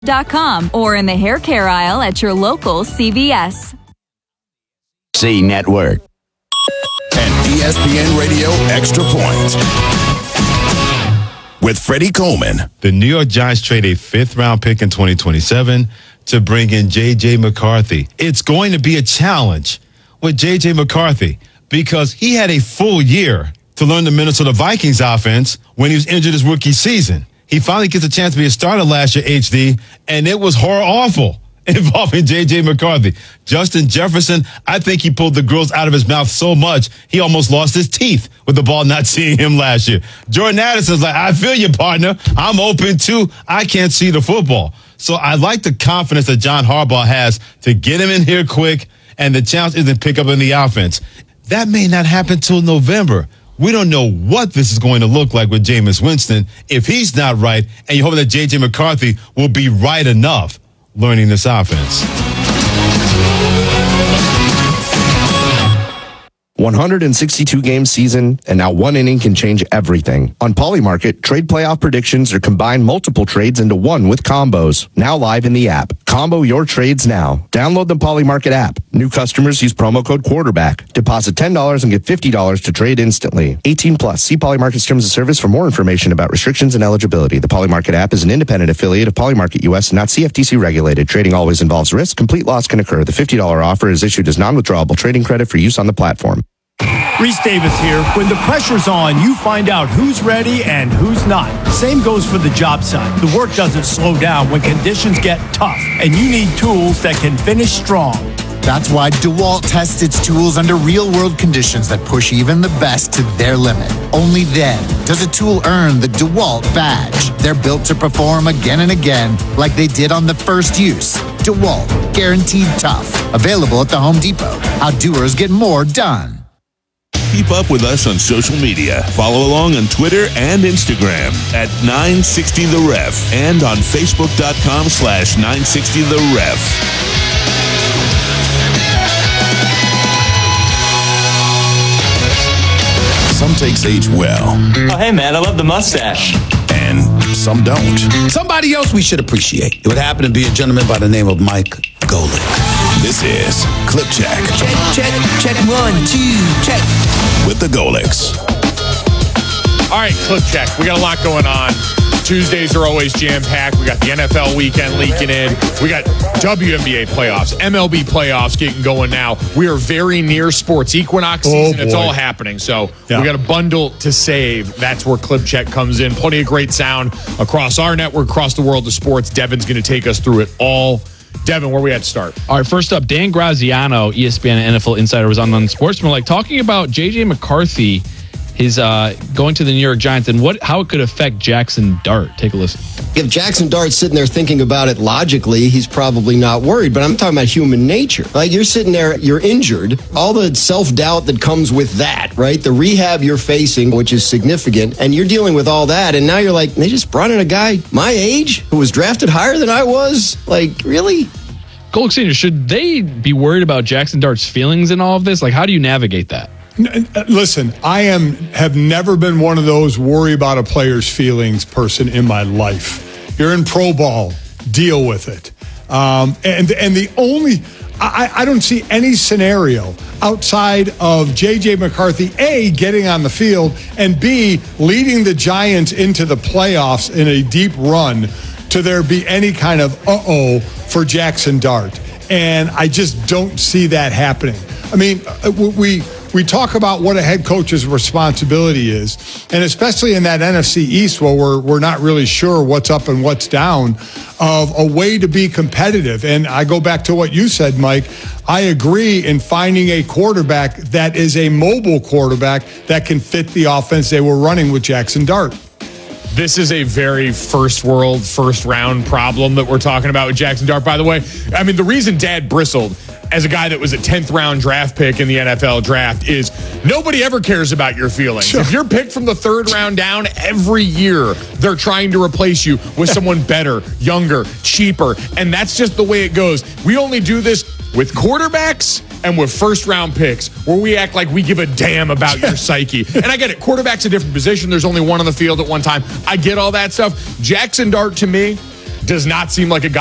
or in the hair care aisle at your local CVS. C Network. And ESPN Radio Extra Point with Freddie Coleman. The New York Giants trade a 5th-round pick in 2027 to bring in J.J. McCarthy. It's going to be a challenge with J.J. McCarthy because he had a full year to learn the Minnesota Vikings offense when he was injured his rookie season. He finally gets a chance to be a starter last year, HD, and it was awful involving J.J. McCarthy. Justin Jefferson, I think he pulled the grills out of his mouth so much, he almost lost his teeth with the ball not seeing him last year. Jordan Addison's like, I feel you, partner. I'm open too. I can't see the football. So I like the confidence that John Harbaugh has to get him in here quick, and the challenge isn't pick up in the offense. That may not happen till November. We don't know what this is going to look like with Jameis Winston if he's not right, and you hope that J.J. McCarthy will be right enough learning this offense. 162-game season, and now one inning can change everything. On Polymarket, trade playoff predictions or combine multiple trades into one with combos. Now live in the app. Combo your trades now. Download the Polymarket app. New customers use promo code quarterback. Deposit $10 and get $50 to trade instantly. 18 plus. See Polymarket's terms of service for more information about restrictions and eligibility. The Polymarket app is an independent affiliate of Polymarket US and not CFTC regulated. Trading always involves risk. Complete loss can occur. The $50 offer is issued as non-withdrawable trading credit for use on the platform. Reese Davis here. When the pressure's on, you find out who's ready and who's not. Same goes for the job site. The work doesn't slow down when conditions get tough, and you need tools that can finish strong. That's why DeWalt tests its tools under real-world conditions that push even the best to their limit. Only then does a tool earn the DeWalt badge. They're built to perform again and again like they did on the first use. DeWalt, guaranteed tough. Available at the Home Depot. How doers get more done. Keep up with us on social media. Follow along on Twitter and Instagram at 960TheRef and on Facebook.com/960TheRef. Some takes age well. Oh, hey, man, I love the mustache. And some don't. Somebody else we should appreciate. It would happen to be a gentleman by the name of Mike Golick. This is Clip Check. Check, 1, 2, check. With the Golicks. All right, Clip Check. We got a lot going on. Tuesdays are always jam-packed. We got the NFL weekend leaking in. We got WNBA playoffs, MLB playoffs getting going now. We are very near sports equinox season. It's all happening. So we got a bundle to save. That's where Clip Check comes in. Plenty of great sound across our network, across the world of sports. Devin's going to take us through it all. Devin, where we at to start? All right, first up, Dan Graziano, ESPN and NFL Insider, was on Sportsman, talking about J.J. McCarthy, his going to the New York Giants, and how it could affect Jackson Dart. Take a listen. If Jackson Dart's sitting there thinking about it logically, he's probably not worried. But I'm talking about human nature. Like, you're sitting there, you're injured, all the self-doubt that comes with that, right? The rehab you're facing, which is significant, and you're dealing with all that, and now you're like, they just brought in a guy my age who was drafted higher than I was? Like, really? Golick Sr., should they be worried about Jackson Dart's feelings in all of this? How do you navigate that? Listen, I have never been one of those worry about a player's feelings person in my life. You're in pro ball, deal with it. And the only, I don't see any scenario outside of J.J. McCarthy, A, getting on the field, and B, leading the Giants into the playoffs in a deep run to there be any kind of for Jackson Dart. And I just don't see that happening. I mean, we talk about what a head coach's responsibility is, and especially in that NFC East where we're not really sure what's up and what's down, of a way to be competitive. And I go back to what you said, Mike. I agree in finding a quarterback that is a mobile quarterback that can fit the offense they were running with Jackson Dart. This is a very first round problem that we're talking about with Jackson Dart, by the way. I mean, the reason Dad bristled as a guy that was a 10th round draft pick in the NFL draft is nobody ever cares about your feelings. Sure. If you're picked from the 3rd round down, every year they're trying to replace you with someone better, younger, cheaper. And that's just the way it goes. We only do this with quarterbacks and with first-round picks, where we act like we give a damn about your psyche. And I get it. Quarterback's a different position. There's only one on the field at one time. I get all that stuff. Jackson Dart, to me, does not seem like a guy